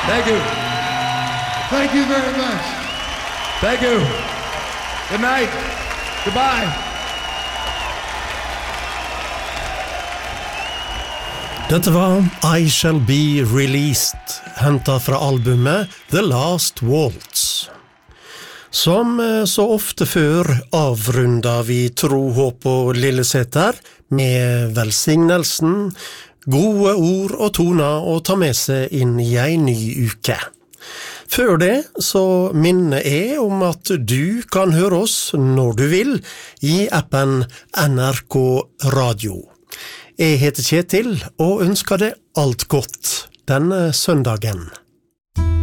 Thank you. Thank you very much. Thank you. Good night. Goodbye. Dette var I Shall Be Released, hentet fra albumet The Last Waltz. Som så ofte før avrunda vi Tro, håp og Lilleseter med velsignelsen, gode ord og toner å ta med seg inn i en ny uke. Før det så minner jeg om at du kan høre oss når du vil i appen NRK Radio. Jeg heter Kjetil og ønsker deg alt godt denne søndagen.